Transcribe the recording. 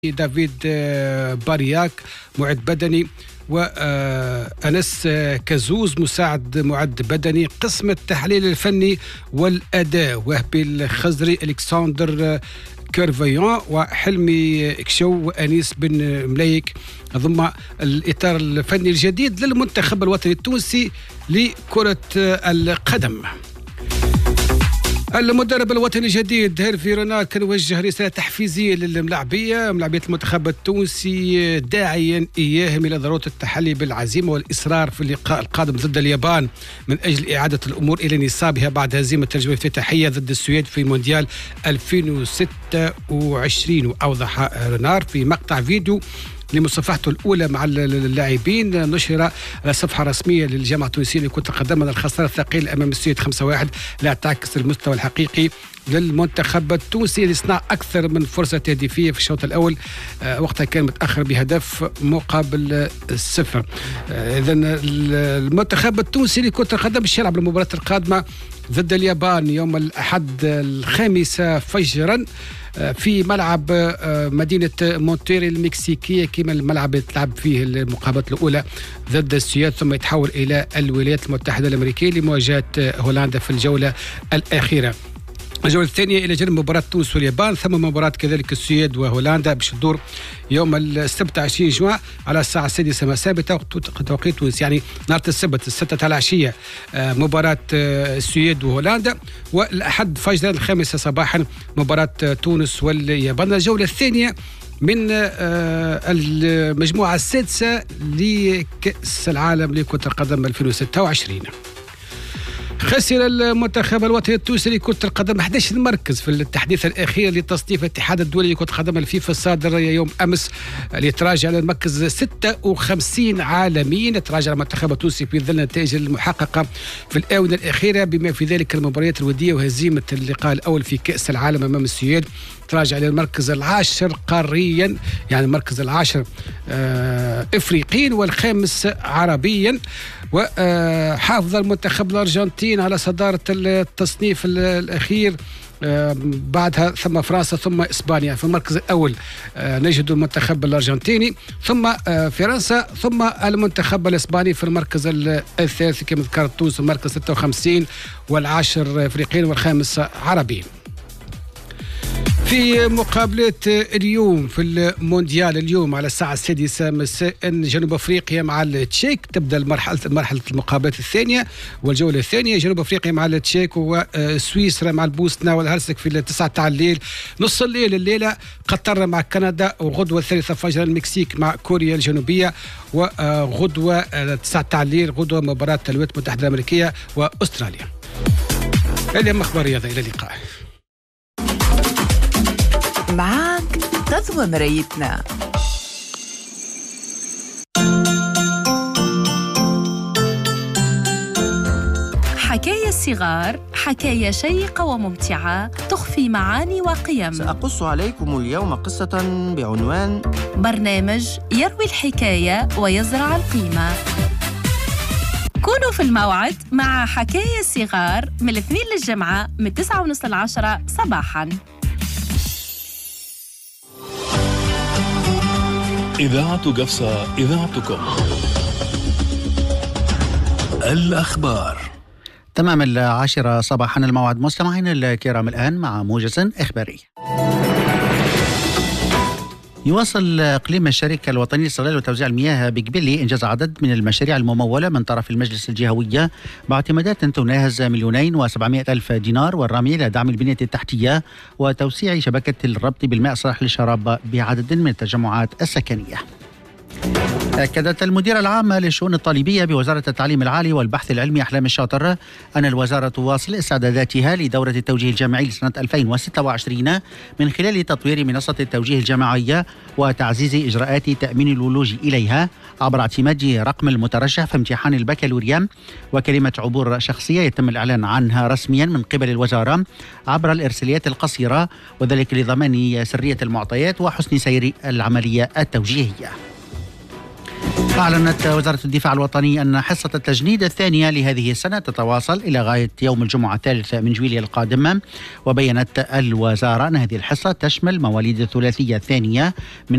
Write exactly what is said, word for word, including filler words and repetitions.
دافيد بارياك معد بدني، وأنس كزوز مساعد معد بدني. قسم التحليل الفني والأداء وهبي الخزري، ألكسندر كيرفيون، وحلمي كشو، وأنيس بن ملايك. ضم الإطار الفني الجديد للمنتخب الوطني التونسي لكرة القدم. المدرب الوطني الجديد هيرفي رونالد كان وجه رسالة تحفيزية للملاعبية ملاعبية المنتخب التونسي، داعيا إياهم إلى ضرورة التحلي بالعزيمة والإصرار في اللقاء القادم ضد اليابان من أجل إعادة الأمور إلى نصابها بعد هزيمة الترجمة الافتتاحية ضد السويد في مونديال ألفين وستة وعشرين. وأوضح رونالد في مقطع فيديو لمصافحته الأولى مع اللاعبين نشر على الصفحة الرسمية للجامعة التونسية لكرة القدم أن الخسارة الثقيلة أمام السويد خمسة واحد لا تعكس المستوى الحقيقي للمنتخب التونسي لصناعة أكثر من فرصة تهديفية في الشوط الأول، وقتها كان متأخر بهدف مقابل الصفر. إذا المنتخب التونسي لكرة القدم باش يلعب المباراة القادمة ضد اليابان يوم الأحد الخامسة فجرا في ملعب مدينة مونتيري المكسيكية، كما الملعب اللي تلعب فيه المقابلة الأولى ضد السويد، ثم يتحول إلى الولايات المتحدة الأمريكية لمواجهة هولندا في الجولة الأخيرة. الجولة الثانية إلى جانب مباراة تونس واليابان، ثم مباراة كذلك السويد وهولندا باش تدور يوم السبت عشرين جوان على الساعة السادسة مساء بتوقيت تونس، يعني نهار السبت الستة العشية مباراة السويد وهولندا، والأحد فجرا الخامسة صباحا مباراة تونس واليابان. الجولة الثانية من المجموعة السادسة لكأس العالم لكرة القدم ألفين وستة وعشرين. خسر المنتخب الوطني التونسي لكرة القدم أحد عشر مركز في التحديث الأخير لتصنيف الاتحاد الدولي لكرة القدم الفيفا الصادر يوم أمس، ليتراجع على المركز ستة وخمسين عالميا. تراجع المنتخب التونسي في ظل النتائج المحققة في الآونة الأخيرة بما في ذلك المباريات الودية وهزيمة اللقاء الأول في كأس العالم أمام السويد. تراجع إلى المركز العاشر قاريا، يعني المركز العاشر آه إفريقيا والخامس عربيا. وحافظ المنتخب الأرجنتين على صدارة التصنيف الأخير، بعدها ثم فرنسا ثم إسبانيا. في المركز الأول نجد المنتخب الأرجنتيني، ثم فرنسا، ثم المنتخب الإسباني في المركز الثالث كما ذكرت تونس المركز ستة وخمسين والعاشر إفريقيا والخامس عربي. في مقابلة اليوم في المونديال اليوم على الساعة السادسة مساء جنوب أفريقيا مع التشيك، تبدأ المرحلة مرحلة المقابلات الثانية والجولة الثانية. جنوب أفريقيا مع التشيك وسويسرا مع البوسنة والهرسك في التسعة تاع الليل. نص الليل الليلة قطر مع كندا، وغدوة الثالثة فجر المكسيك مع كوريا الجنوبية، وغدوة التسعة تاع الليل غدوة مباراة الولايات المتحدة الأمريكية وأستراليا. اليوم أخبار رياضة، إلى اللقاء. معاك غزوة مرايتنا. حكاية الصغار، حكاية شيقة وممتعة تخفي معاني وقيم. سأقص عليكم اليوم قصة بعنوان برنامج يروي الحكاية ويزرع القيمة. كونوا في الموعد مع حكاية الصغار من الاثنين للجمعة من تسعة ونص العشرة صباحاً. إذاعة قفصة، إذاعتكم. الأخبار تمام العاشرة صباحا الموعد. مستمعينا الكرام الآن مع موجز إخباري. يواصل إقليم الشركة الوطنية لاستغلال وتوزيع المياه بقبلي إنجاز عدد من المشاريع الممولة من طرف المجلس الجهوية باعتمادات تناهز مليونين وسبعمائة ألف دينار، والرامية إلى دعم البنية التحتية وتوسيع شبكة الربط بالماء الصالح للشراب بعدد من التجمعات السكنية. أكدت المديرة العامة للشؤون الطالبية بوزارة التعليم العالي والبحث العلمي أحلام الشاطر أن الوزارة تواصل استعداداتها لدورة التوجيه الجامعي لسنة ألفين وستة وعشرين من خلال تطوير منصة التوجيه الجامعية وتعزيز إجراءات تأمين الولوج إليها عبر اعتماد رقم المترشح في امتحان البكالوريا وكلمة عبور شخصية يتم الإعلان عنها رسميا من قبل الوزارة عبر الإرساليات القصيرة، وذلك لضمان سرية المعطيات وحسن سير العملية التوجيهية. أعلنت وزارة الدفاع الوطني أن حصة التجنيد الثانية لهذه السنة تتواصل إلى غاية يوم الجمعة الثالث من جويلية القادم. وبينت الوزارة أن هذه الحصة تشمل مواليد الثلاثية الثانية من